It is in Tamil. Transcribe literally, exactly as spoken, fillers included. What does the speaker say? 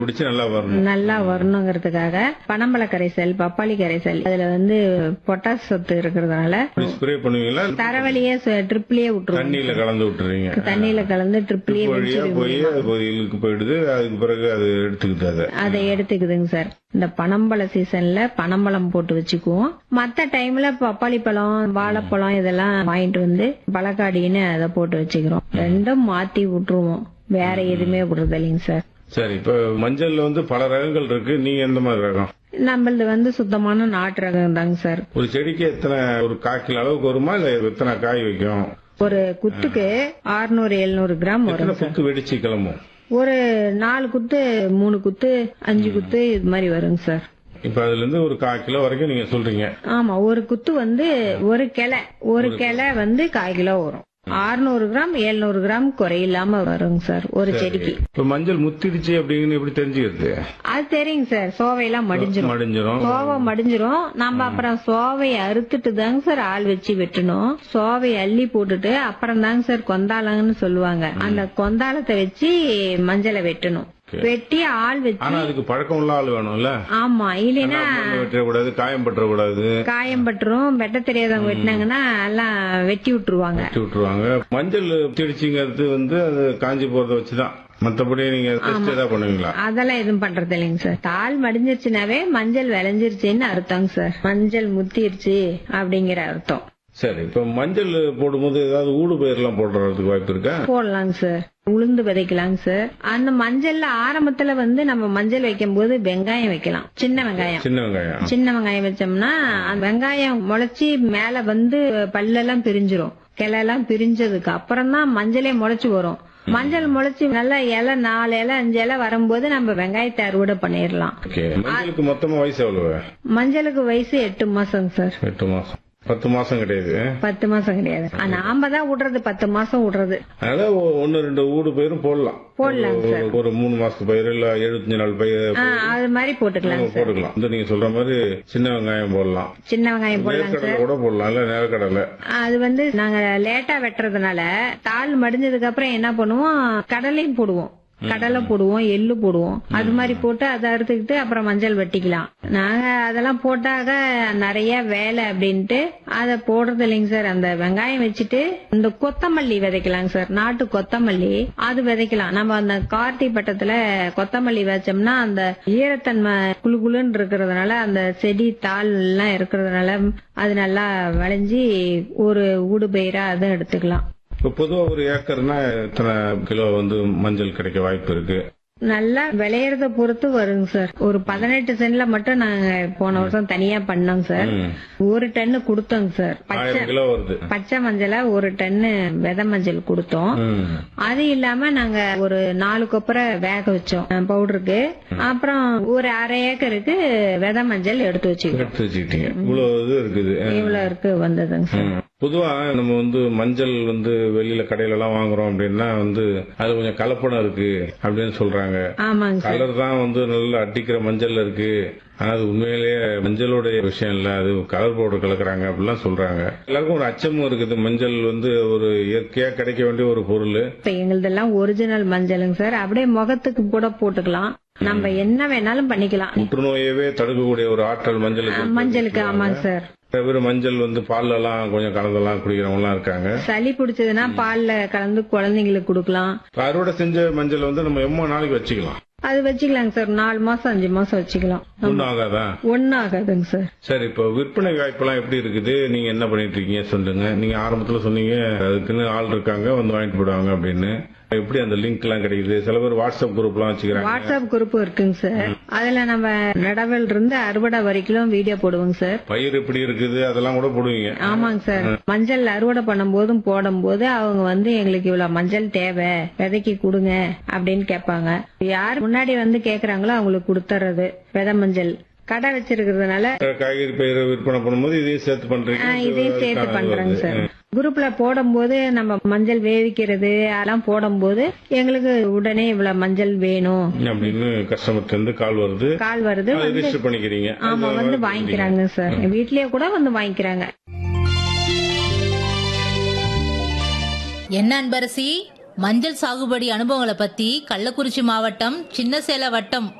பிடிச்சு நல்லா வரணும். நல்லா வரணுங்கிறதுக்காக பனம்பழ கரைசல், பப்பாளி கரைசல், அதுல வந்து பொட்டாஸ் சத்து இருக்கிறதுனால ஸ்ப்ரே பண்ணுவீங்களா? தரவழியே ட்ரிப்லயே விட்டுருவோம். தண்ணியில கலந்து விட்டுறீங்க. தண்ணியில கலந்து ட்ரிப்லயே வழியா போய் அது பொதிகளுக்கு போயிடுது. அதுக்கு பிறகு அது எடுத்துக்குது. அதை அதை எடுத்துக்குதுங்க சார். இந்த பனம்பழ சீசன்ல பனம்பழம் போட்டு வச்சுக்குவோம். மத்த டைம்ல பப்பாளி பழம், வாழைப்பழம் இதெல்லாம் வாங்கிட்டு வந்து பழக்காடின்னு அதை போட்டு வச்சுக்கிறோம். ரெண்டும் மாத்தி விட்டுருவோம். வேற எதுவுமே விடுறது இல்லைங்க சார். சரி, இப்ப மஞ்சள்ல வந்து பல ரகங்கள் இருக்கு. நீங்க எந்த மாதிரி ரகம்? நம்மளது வந்து சுத்தமான நாட்டு ரகம் தாங்க சார். ஒரு செடிக்கு எத்தனை, ஒரு காய்க்கில் அளவுக்கு வருமா இல்ல எத்தனை காய் வைக்கும்? ஒரு குத்துக்கு அறுநூறு எழுநூறு கிராம் வரும். குத்து வெடிச்சு கிளம்பும். ஒரு நாலு குத்து, மூணு குத்து, அஞ்சு குத்து இது மாதிரி வருங்க சார். இப்ப அதுல இருந்து ஒரு கால் கிலோ வரைக்கும் நீங்க சொல்றீங்க. ஆமா, ஒரு குத்து வந்து ஒரு கிளை ஒரு கிளை வந்து கால் கிலோ வரும். அறுநூறு கிராம் எழுநூறு கிராம் குறையில்லாம வருங்க சார் ஒரு செடிக்கு. இப்ப மஞ்சள் முத்திடுச்சு அப்படின்னு எப்படி தெரிஞ்சுக்கிறது? அது தெரியுங்க சார். சோவையெல்லாம் மடிஞ்சிரும். மடிஞ்சிரும் சோவை மடிஞ்சிரும். நம்ம அப்புறம் சோவையை அறுத்துட்டு தாங்க சார் ஆள் வச்சு வெட்டணும். சோவையை அள்ளி போட்டுட்டு அப்புறம் தாங்க சார் கொந்தாளங்கன்னு சொல்லுவாங்க. அந்த கொந்தாளத்தை வச்சு மஞ்சளை வெட்டணும். வெட்டி ஆள் வச்சு. ஆனா அதுக்கு பழக்கம் உள்ள ஆள் வேணும்ல. ஆமா, இல்லைன்னா வெட்டக்கூடாது, காயம் பற்றக்கூடாது. காயம் பற்றும். வெட்ட தெரியாதவங்க வெட்டினாங்கன்னா எல்லாம் வெட்டி விட்டுருவாங்க. வெட்டி விட்டுருவாங்க. மஞ்சள் திடிச்சுங்கிறது வந்து அது காஞ்சி போறத வச்சுதான். மத்தபடி நீங்க டெஸ்ட் ஏதாவது பண்ணுவீங்களா? அதெல்லாம் எதுவும் பண்றது இல்லைங்க சார். தாள் மடிஞ்சிருச்சுனாவே மஞ்சள் விளைஞ்சிருச்சுன்னு அர்த்தங்க சார். மஞ்சள் முத்திருச்சு அப்படிங்கிற அர்த்தம். சரி, இப்ப மஞ்சள் போடும்போது ஏதாவது ஊடு பயிர் எல்லாம் போடுறதுக்கு வாய்ப்பு இருக்கா? போடலாங்க சார். உளுந்து விதைக்கலாங்க சார். அந்த மஞ்சள்ல ஆரம்பத்துல வந்து நம்ம மஞ்சள் வைக்கும் போது வெங்காயம் வைக்கலாம். சின்ன வெங்காயம் சின்ன வெங்காயம் சின்ன வெங்காயம் வச்சோம்னா அந்த வெங்காயம் முளைச்சி மேல வந்து பல்லெல்லாம் பிரிஞ்சிரும். கிளை எல்லாம் பிரிஞ்சதுக்கு அப்புறம் தான் மஞ்சளே முளைச்சு வரும். மஞ்சள் முளைச்சு நல்லா இலை நாலு இலை அஞ்சு இலை வரும்போது நம்ம வெங்காயத்தை அறுவடை பண்ணிடலாம். மஞ்சளுக்கு மொத்தமா வயசு எவ்வளவு? மஞ்சளுக்கு வயசு எட்டு மாசம் சார். எட்டு மாசம். பத்து மாசம் கிடையாது. பத்து மாசம் கிடையாது. நாம தான் விடுறது பத்து மாசம் விடுறது. அதனால ஒன்னு ரெண்டு ஊடு பயிரும் போடலாம். போடலாம் சார். ஒரு மூணு மாசம் பயிர் இல்ல எழுபத்தஞ்சு நாள் பயிர் அது மாதிரி போட்டுக்கலாம் போட்டுக்கலாம். நீங்க சொல்ற மாதிரி சின்ன வெங்காயம் போடலாம். சின்ன வெங்காயம் போடலாம் சார். கூட போடலாம். இல்ல நேரக்கடலை. அது வந்து நாங்க லேட்டா வெட்டுறதுனால தாள் மடிஞ்சதுக்கு அப்புறம் என்ன பண்ணுவோம், கடலையும் போடுவோம். கடலை போடுவோம், எள்ளு போடுவோம். அது மாதிரி போட்டு அதை அறுத்துக்கிட்டு அப்புறம் மஞ்சள் வெட்டிக்கலாம். நாங்க அதெல்லாம் போட்டாக நிறைய வேலை அப்படின்ட்டு அதை போடுறது இல்லைங்க சார். அந்த வெங்காயம் வச்சுட்டு இந்த கொத்தமல்லி விதைக்கலாங்க சார். நாட்டு கொத்தமல்லி அது விதைக்கலாம். நம்ம அந்த கார்த்தி பட்டத்துல கொத்தமல்லி வச்சோம்னா அந்த ஈரத்தன்மை குழு குழுன்னு இருக்கிறதுனால அந்த செடி தாள் எல்லாம் இருக்கிறதுனால அது நல்லா விளைஞ்சி ஒரு ஊடு பயிரா அதை எடுத்துக்கலாம். இப்ப பொதுவா ஒரு ஏக்கர்னா எத்தனை கிலோ வந்து மஞ்சள் கிடைக்க வாய்ப்பு இருக்கு? நல்லா விளையறத பொறுத்து வருங்க சார். ஒரு பதினெட்டு சென்ட்ல மட்டும் நாங்க போன வருஷம் தனியா பண்ணோங்க சார். ஒரு டன்னு கொடுத்தோங்க சார். பச்சை கிலோ வருது. பச்சை மஞ்சள ஒரு டன்னு விதை மஞ்சள் கொடுத்தோம். அது இல்லாம நாங்க ஒரு நாலு கொப்பரை வேக வச்சோம் பவுடருக்கு. அப்புறம் ஒரு அரை ஏக்கருக்கு விதை மஞ்சள் எடுத்து வச்சுக்கிட்டோம். எடுத்து வச்சுக்கிட்டீங்க. இவ்வளவு இருக்குது. இவ்வளவு இருக்கு வந்ததுங்க சார். பொதுவா நம்ம வந்து மஞ்சள் வந்து வெளியில கடையில எல்லாம் வாங்குறோம் அப்படின்னா வந்து அது கொஞ்சம் கலப்படம் இருக்கு அப்படின்னு சொல்றாங்க. கலர் தான் வந்து நல்லா அடிக்கிற மஞ்சள் இருக்கு. ஆனா அது உண்மையிலேயே மஞ்சளுடைய விஷயம் இல்ல, அது கலர் பவுடர் கலக்குறாங்க அப்படிலாம் சொல்றாங்க. எல்லாருக்கும் ஒரு அச்சமும் இருக்குது. மஞ்சள் வந்து ஒரு இயற்கையா கிடைக்க வேண்டிய ஒரு பொருள். இப்ப எங்களுதெல்லாம் ஒரிஜினல் மஞ்சளுங்க சார். அப்படியே முகத்துக்கு கூட போட்டுக்கலாம். நம்ம என்ன வேணாலும் பண்ணிக்கலாம். புற்றுநோயவே தடுக்கக்கூடிய ஒரு ஆற்றல் மஞ்சளுக்கு மஞ்சளுக்கு ஆமாங்க சார். தவிர மஞ்சள் வந்து பால்ல எல்லாம் கொஞ்சம் கலந்தெல்லாம் குடிக்கிறவங்க எல்லாம் இருக்காங்க. சளி பிடிச்சதுன்னா பால்ல கலந்து குழந்தைங்களுக்கு கொடுக்கலாம். அறுவடை செஞ்ச மஞ்சள் வந்து நம்ம எவ்வளவு நாளைக்கு வச்சுக்கலாம்? அது வச்சுக்கலாங்க சார். நாலு மாசம் அஞ்சு மாசம் வச்சுக்கலாம். ஒன்னும் ஆகாதா? ஒன்னும் ஆகாதுங்க சார். சரி, இப்போ விற்பனை வாய்ப்பு எல்லாம் எப்படி இருக்குது? நீங்க என்ன பண்ணிட்டு இருக்கீங்க சொல்லுங்க. நீங்க ஆரம்பத்துல சொன்னீங்க அதுக்குன்னு ஆள் இருக்காங்க வந்து வாங்கிட்டு போடுவாங்க அப்படின்னு. எப்படி அந்த லிங்க் எல்லாம் கிடைக்குது? சில பேர் வாட்ஸ்அப் குரூப் எல்லாம் வச்சுக்கிறாங்க. வாட்ஸ்அப் குரூப் இருக்குங்க சார். அதுல நம்ம நடவல் இருந்து அறுவடை வரைக்கும் வீடியோ போடுவோங்க சார். பயிர் எப்படி இருக்குது அதெல்லாம் கூட போடுவீங்க? ஆமாங்க சார். மஞ்சள் அறுவடை பண்ணும் போதும் போடும் போது அவங்க வந்து எங்களுக்கு இவ்வளவு மஞ்சள் தேவை விதைக்கு கொடுங்க அப்படின்னு கேட்பாங்க. யார் முன்னாடி வந்து கேக்குறாங்களோ அவங்களுக்கு கொடுத்துறது விதை மஞ்சள். கடை வச்சிருக்கிறதுனால காய்கறி பயிர் விற்பனை பண்ணும்போது இதையும் சேர்த்து பண்றீங்க? இதையும் சேர்த்து பண்றாங்க சார். குரூப்ல போடும் போது நம்ம மஞ்சள் வேவிக்கிறது அதெல்லாம் போடும் போது எங்களுக்கு உடனே இவ்வளவு மஞ்சள் வேணும் அப்படின்னு கஸ்டமர் இருந்து கால் வருது கால் வருது ரெஜிஸ்டர் பண்ணிக்கிறீங்க. ஆமா, வந்து வாங்கிக்கிறாங்க சார். வீட்லயே கூட வந்து வாங்கிக்கிறாங்க. என்ன அன்பரசி, மஞ்சள் சாகுபடி அனுபவங்களை பத்தி கள்ளக்குறிச்சி மாவட்டம் சின்னசேல வட்டம்